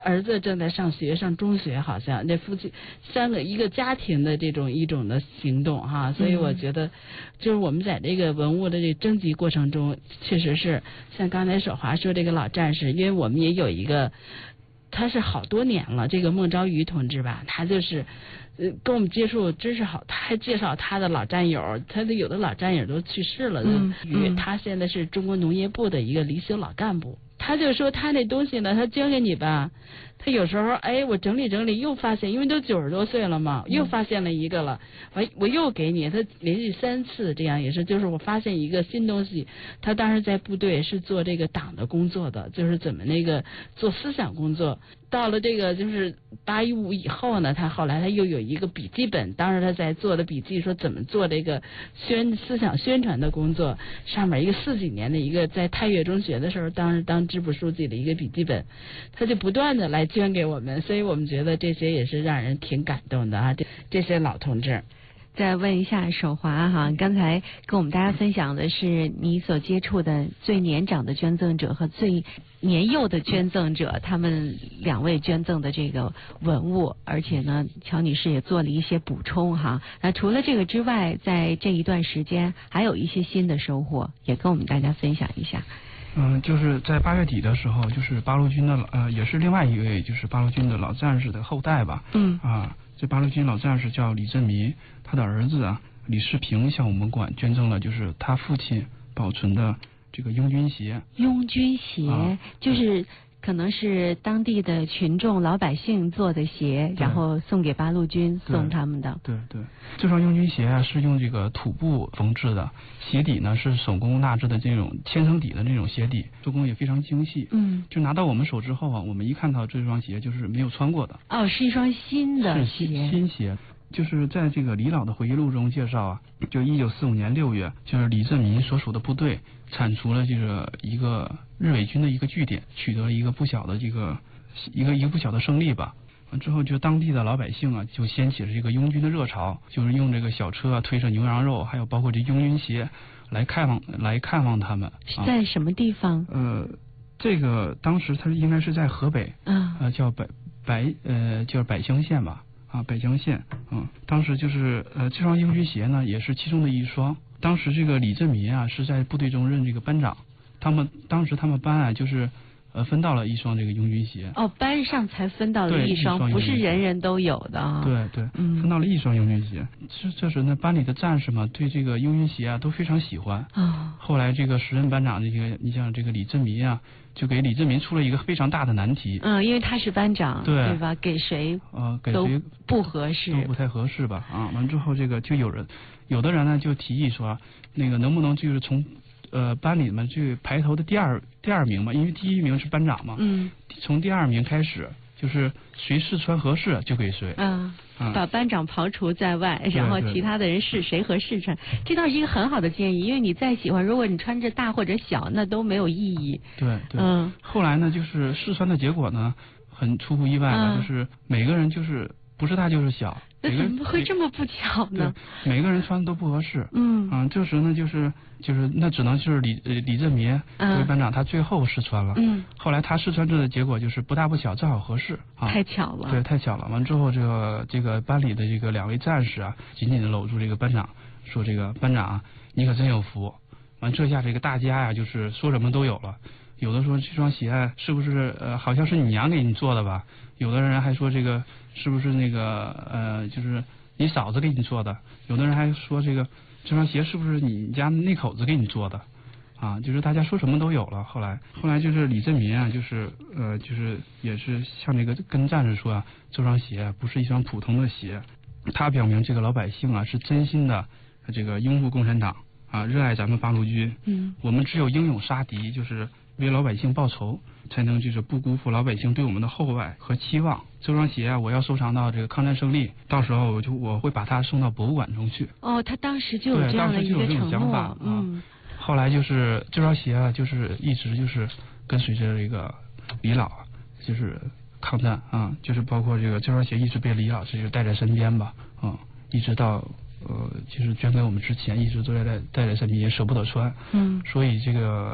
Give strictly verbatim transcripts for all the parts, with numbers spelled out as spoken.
儿子正在上学，上中学，好像这夫妻三个一个家庭的这种一种的行动哈，所以我觉得，就是我们在这个文物的这征集过程中，确实是像刚才守华说这个老战士，因为我们也有一个，他是好多年了，这个孟昭瑜同志吧，他就是呃跟我们接触真是好，他还介绍他的老战友，他的有的老战友都去世了， 嗯嗯，他现在是中国农业部的一个离休老干部。他就说他那东西呢，他交给你吧，他有时候哎，我整理整理又发现，因为都九十多岁了嘛，又发现了一个了，我我又给你，他连续三次这样也是，就是我发现一个新东西，他当时在部队是做这个党的工作的，就是怎么那个做思想工作。到了这个就是八一五以后呢，他后来他又有一个笔记本，当时他在做的笔记，说怎么做这个宣思想宣传的工作，上面一个四几年的一个在太岳中学的时候，当时当支部书记的一个笔记本，他就不断的来捐给我们，所以我们觉得这些也是让人挺感动的啊，这这些老同志。 再问一下守华哈，刚才跟我们大家分享的是你所接触的最年长的捐赠者和最年幼的捐赠者，他们两位捐赠的这个文物，而且呢，乔女士也做了一些补充哈。那除了这个之外，在这一段时间还有一些新的收获，也跟我们大家分享一下。 嗯，就是在八月底的时候，就是八路军的呃，也是另外一位就是八路军的老战士的后代吧。 嗯啊，这八路军老战士叫李振民，他的儿子啊李世平向我们馆捐赠了就是他父亲保存的这个拥军鞋。 拥军鞋、啊、就是可能是当地的群众老百姓做的鞋，然后送给八路军，送他们的。 对对，这双拥军鞋啊是用这个土布缝制的，鞋底呢是手工纳制的这种千层底的那种鞋底，做工也非常精细。 嗯， 就拿到我们手之后啊，我们一看到这双鞋就是没有穿过的。 哦，是一双新的鞋，是新鞋。就是在这个李老的回忆录中介绍啊，就一九四五年六月，就是李振民所属的部队铲除了这个一个日伪军的一个据点，取得了一个不小的这个一个一个不小的胜利吧。完之后，就当地的老百姓啊，就掀起了这个拥军的热潮，就是用这个小车啊推着牛羊肉，还有包括这拥军鞋来看望来看望他们。 是在什么地方？ 啊、呃，这个当时他应该是在河北， 啊， 呃，叫百百呃，叫百乡县吧。啊，北江县，嗯，当时就是呃，这双拥军鞋呢，也是其中的一双。当时这个李振民啊，是在部队中任这个班长，他们当时他们班啊，就是呃分到了一双这个拥军鞋。 哦，班上才分到了一双，不是人人都有的啊。 对对， 嗯， 分到了一双拥军鞋。这这时呢，班里的战士们对这个拥军鞋啊都非常喜欢。 啊、哦， 后来这个时任班长这个，你像这个李振民啊。就给李振民出了一个非常大的难题。 嗯，因为他是班长， 对对吧？给谁呃给谁不合适， 都不太合适吧？啊，完之后这个就有人，有的人呢就提议说，那个能不能就是从呃班里面去排头的第二第二名嘛，因为第一名是班长嘛， 嗯， 从第二名开始，就是谁试穿合适就给谁。 嗯。 嗯、 把班长刨除在外，然后其他的人试谁合适穿，这倒是一个很好的建议。因为你再喜欢，如果你穿着大或者小，那都没有意义。 对对。 嗯。 后来呢，就是试穿的结果呢，很出乎意外的，嗯、就是每个人就是不是大就是小。 那怎么会这么不巧呢？ 每个人穿的都不合适。 嗯。 啊，这时呢，就是就是那只能就是李呃李振民作为班长，他最后试穿了。 嗯。 后来他试穿这的结果就是不大不小，正好合适。啊， 太巧了。 对，太巧了。完之后，这个这个班里的这个两位战士啊，紧紧的搂住这个班长，说：“这个班长啊，你可真有福。”完这下这个大家呀，就是说什么都有了。有的说这双鞋是不是呃好像是你娘给你做的吧？有的人还说这个是不是那个呃就是你嫂子给你做的？有的人还说这个这双鞋是不是你家那口子给你做的？啊，就是大家说什么都有了。后来后来就是李振民啊，就是呃就是也是向这个跟战士说啊，这双鞋不是一双普通的鞋，他表明这个老百姓啊是真心的这个拥护共产党啊，热爱咱们八路军。 嗯， 我们只有英勇杀敌，就是为老百姓报仇，才能就是不辜负老百姓对我们的厚爱和期望。这双鞋啊，我要收藏到这个抗战胜利，到时候我就我会把它送到博物馆中去。 哦，他当时就有这样的一个承诺。嗯、 啊。后来就是这双鞋啊，就是一直就是跟随着这个李老，就是抗战啊，就是包括这个这双鞋一直被李老师就带在身边吧，啊，一直到呃就是捐给我们之前，一直都在带带在身边，也舍不得穿。 嗯， 所以这个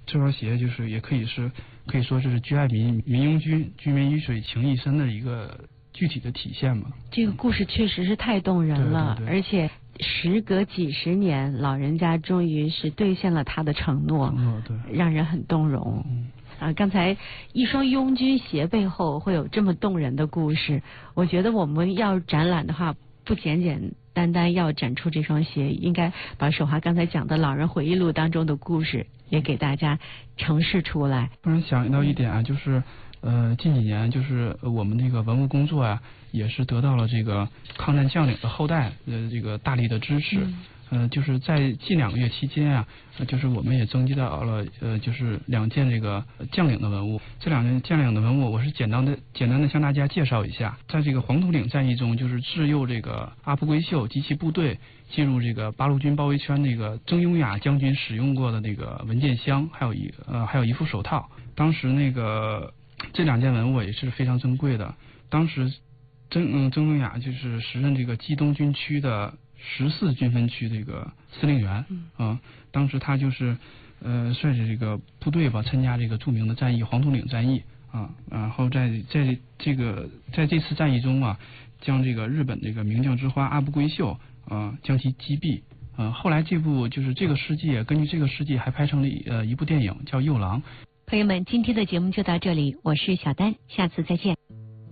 这双鞋就是也可以是可以说这是居爱民民拥居，居民鱼水情谊深的一个具体的体现嘛。 这个故事确实是太动人了， 对对对， 而且时隔几十年，老人家终于是兑现了他的承诺， 哦对， 让人很动容。 嗯啊，刚才一双拥军鞋背后会有这么动人的故事，我觉得我们要展览的话，不简简单单要展出这双鞋，应该把手华刚才讲的老人回忆录当中的故事也给大家呈示出来。 突然想到一点啊，就是呃近几年就是我们这个文物工作啊，也是得到了这个抗战将领的后代呃这个大力的支持。嗯呃，就是在近两个月期间啊，呃、就是我们也征集到了呃，就是两件这个将领的文物。这两件将领的文物，我是简单的简单的向大家介绍一下。在这个黄土岭战役中，就是智诱这个阿部贵秀及其部队进入这个八路军包围圈，那个曾庸雅将军使用过的那个文件箱，还有一呃还有一副手套。当时那个这两件文物也是非常珍贵的。当时曾嗯曾庸雅就是时任这个冀东军区的十四军分区这个司令员啊、呃，当时他就是呃率着这个部队吧参加这个著名的战役黄土岭战役啊，然后在在这个在这次战役中啊，将这个日本这个名将之花阿部贵秀啊将其击毙啊、呃。后来这部就是这个事迹，根据这个事迹还拍成了呃一部电影叫《诱狼》。 朋友们，今天的节目就到这里，我是小丹，下次再见。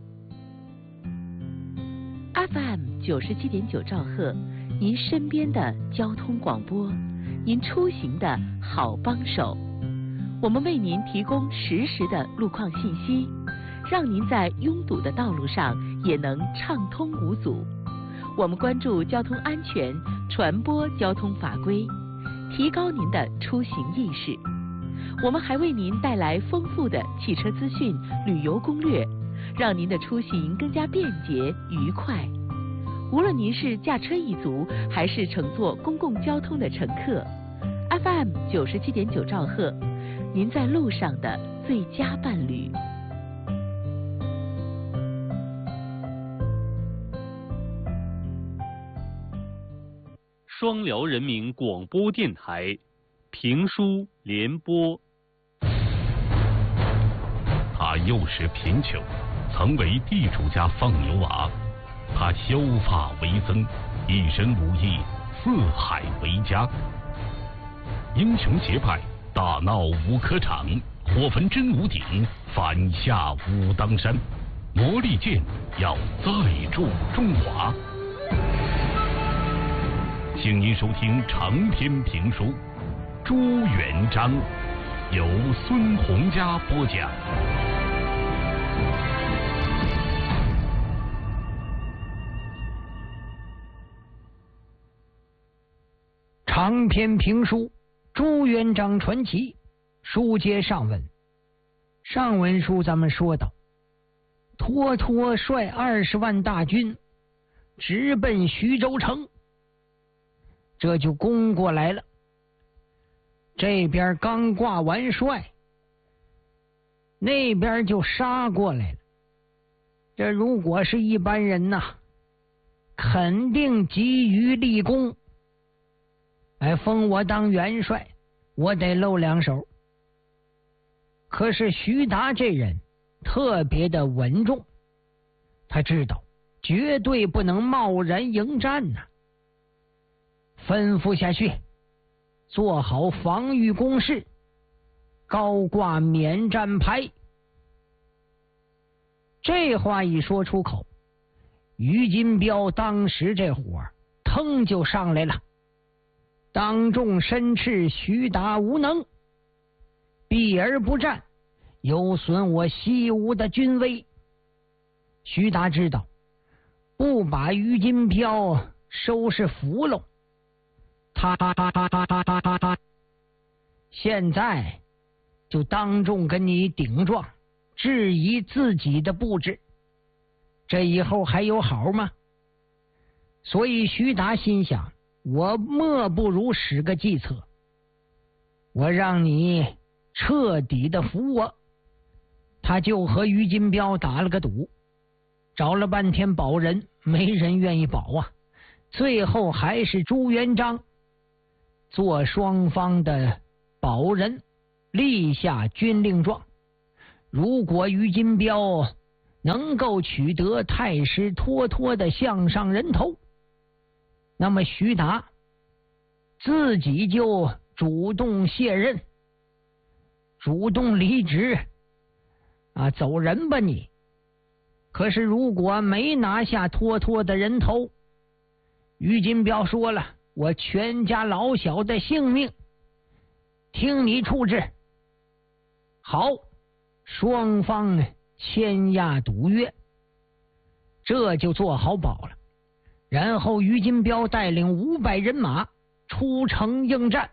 F M 九十七点九兆赫，您身边的交通广播，您出行的好帮手。我们为您提供实时的路况信息，让您在拥堵的道路上也能畅通无阻。我们关注交通安全，传播交通法规，提高您的出行意识。我们还为您带来丰富的汽车资讯、旅游攻略，让您的出行更加便捷愉快。无论您是驾车一族，还是乘坐公共交通的乘客 ，F M 九十七点九兆赫，您在路上的最佳伴侣。 双辽人民广播电台评书联播。 他幼时贫穷，曾为地主家放牛娃。他削发为僧，一身武艺，四海为家。英雄结拜，大闹五科场，火焚真武鼎，反下武当山。魔力剑要再铸中华。请您收听长篇评书《朱元璋》，由孙洪佳播讲。 长篇评书《朱元璋传奇》，书接上文。上文书咱们说到，托托率二十万大军直奔徐州城，这就攻过来了。这边刚挂完帅，那边就杀过来了。这如果是一般人呐，肯定急于立功。哎，封我当元帅，我得露两手。可是徐达这人特别的稳重，他知道绝对不能贸然迎战呐、啊。吩咐下去，做好防御工事，高挂免战牌。这话一说出口，于金彪当时这火腾就上来了。当众申斥徐达无能，避而不战，有损我西吴的军威。徐达知道，不把于金彪收拾服喽，他现在就当众跟你顶撞，质疑自己的布置，这以后还有好吗？所以徐达心想，我莫不如使个计策，我让你彻底的服我。他就和于金彪打了个赌，找了半天保人，没人愿意保啊。最后还是朱元璋做双方的保人。 立下军令状，如果于金彪能够取得太师脱脱的项上人头，那么徐达自己就主动卸任，主动离职啊，走人吧你。可是如果没拿下脱脱的人头，于金彪说了，我全家老小的性命听你处置。好，双方签押赌约，这就做好保了。然后于金彪带领五百人马出城应战。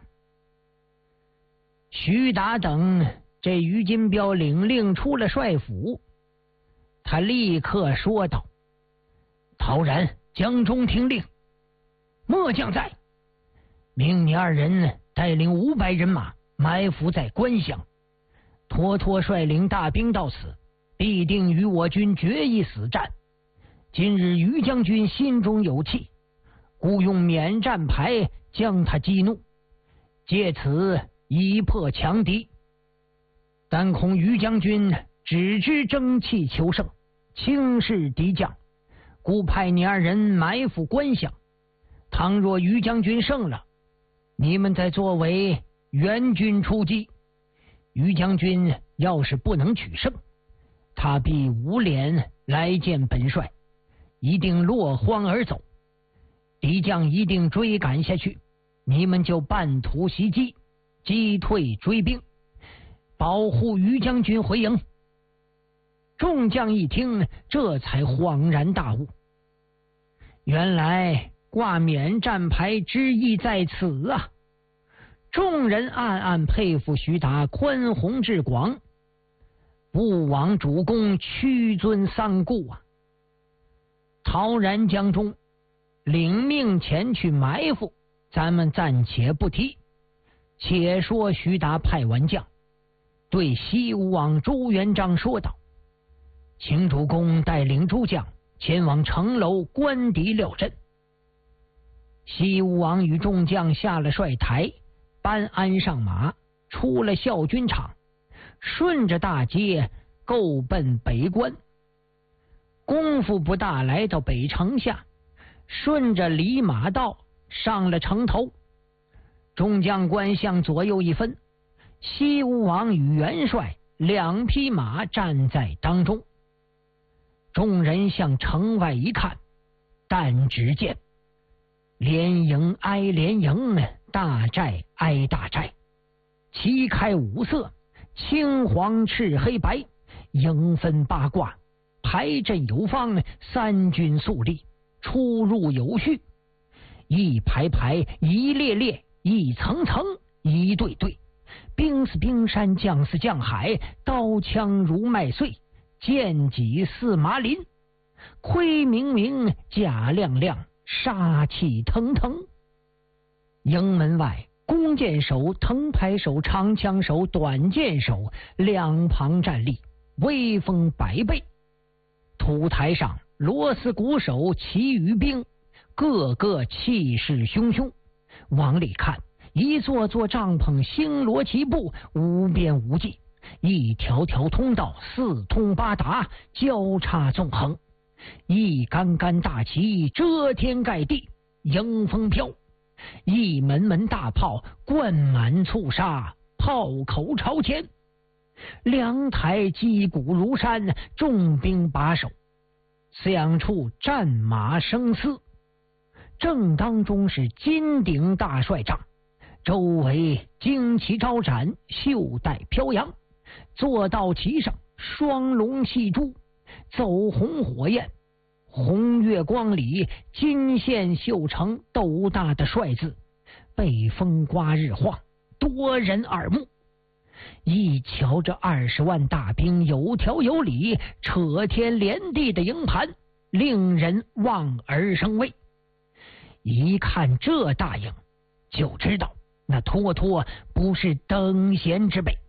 徐达等这于金彪领令出了帅府，他立刻说道：陶然，江中听令，末将在，命你二人带领五百人马埋伏在关乡，脱脱率领大兵到此，必定与我军决一死战。今日于将军心中有气，故用免战牌将他激怒，借此以破强敌。但恐于将军只知争气求胜，轻视敌将，故派你二人埋伏关乡。倘若于将军胜了，你们再作为援军出击。于将军要是不能取胜，他必无脸来见本帅，一定落荒而走，敌将一定追赶下去，你们就半途袭击，击退追兵，保护于将军回营。众将一听，这才恍然大悟，原来挂免战牌之意在此啊！众人暗暗佩服徐达宽宏志广，不枉主公屈尊丧故啊！陶然将中领命前去埋伏，咱们暂且不提。且说徐达派完将，对西吴王朱元璋说道：请主公带领诸将前往城楼观敌料阵。西吴王与众将下了帅台，班鞍上马，出了校军场，顺着大街够奔北关。功夫不大，来到北城下，顺着离马道上了城头。众将官向左右一分，西吴王与元帅两匹马站在当中。众人向城外一看，但只见连营挨连营，大寨挨大寨，旗开五色，青黄赤黑白，营分八卦，排阵有方，三军肃立，出入有序，一排排，一列列，一层层，一对对，兵似冰山，将似将海，刀枪如麦穗，剑戟似麻林，盔明明，甲亮亮，杀气腾腾。营门外，弓箭手、藤牌手、长枪手、短剑手两旁站立，威风百倍。土台上，锣丝鼓手、旗羽兵，个个气势汹汹。往里看，一座座帐篷星罗棋布，无边无际，一条条通道四通八达，交叉纵横，一杆杆大旗遮天盖地，迎风飘，一门门大炮灌满肃杀，炮口朝前，两台击鼓如山，重兵把守，两处战马生嘶。正当中是金顶大帅帐，周围旌旗招展，袖带飘扬，坐到旗上双龙戏珠，走红火焰，红月光里金线绣成斗大的帅字，被风刮日晃，夺人耳目。一瞧这二十万大兵有条有理，扯天连地的营盘，令人望而生畏。一看这大营，就知道那脱脱不是等闲之辈。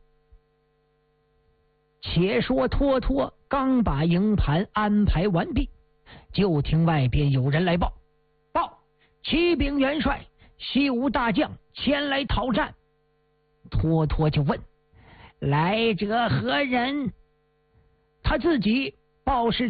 且说脱脱刚把营盘安排完毕，就听外边有人来报：报，启禀元帅，西吴大将前来讨战。脱脱就问： 来者何人？他自己报是